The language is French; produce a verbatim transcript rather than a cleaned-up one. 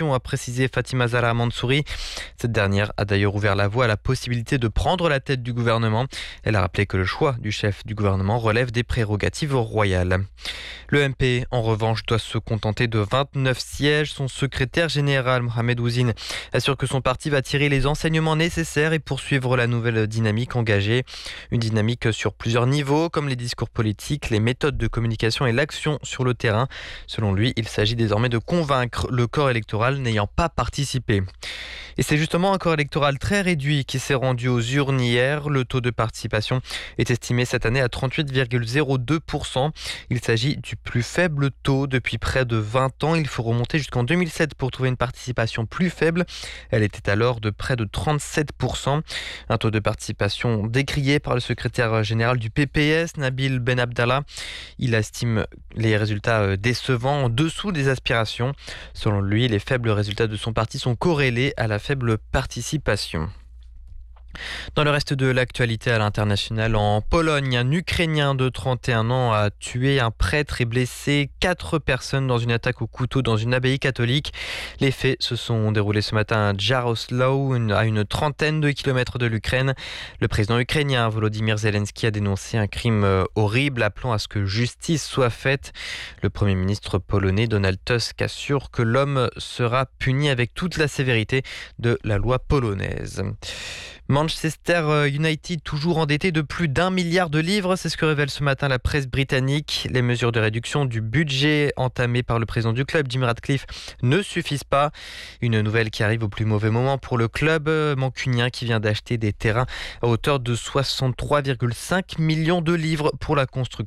démission, a précisé Fatima Zahra Mansouri. Cette dernière a d'ailleurs ouvert la voie à la possibilité de prendre la tête du gouvernement. Elle a rappelé que le choix du chef du gouvernement relève des prérogatives royales. Le M P, en revanche, doit se contenter de vingt-neuf sièges. Son secrétaire général, Mohamed Ouzine, assure que son parti va tirer les enseignements nécessaires et poursuivre la nouvelle dynamique engagée. Une dynamique sur plusieurs niveaux, comme les discours politiques, les méthodes de communication et l'action sur le terrain. Selon lui, il s'agit désormais de convaincre le corps électoral n'ayant pas participé. Et c'est justement un corps électoral très réduit qui s'est rendu aux urnes hier. Le taux de participation est estimé cette année à trente-huit virgule zéro deux pour cent. Il s'agit du plus faible taux depuis près de vingt ans. Il faut remonter jusqu'en deux mille sept pour trouver une participation plus faible. Elle était alors de près de trente-sept pour cent. Un taux de participation décrié par le secrétaire général du P P S, Nabil Ben Abdallah. Il estime les résultats décevants, en dessous des aspirations. Selon lui, les faibles résultats de son parti sont corrélés à la faible participation. Dans le reste de l'actualité à l'international, en Pologne, un Ukrainien de trente et un ans a tué un prêtre et blessé quatre personnes dans une attaque au couteau dans une abbaye catholique. Les faits se sont déroulés ce matin à Jarosław, à une trentaine de kilomètres de l'Ukraine. Le président ukrainien Volodymyr Zelensky a dénoncé un crime horrible, appelant à ce que justice soit faite. Le premier ministre polonais Donald Tusk assure que l'homme sera puni avec toute la sévérité de la loi polonaise. Manchester United, toujours endetté de plus d'un milliard de livres, c'est ce que révèle ce matin la presse britannique. Les mesures de réduction du budget entamées par le président du club, Jim Ratcliffe, ne suffisent pas. Une nouvelle qui arrive au plus mauvais moment pour le club mancunien qui vient d'acheter des terrains à hauteur de soixante-trois virgule cinq millions de livres pour la construction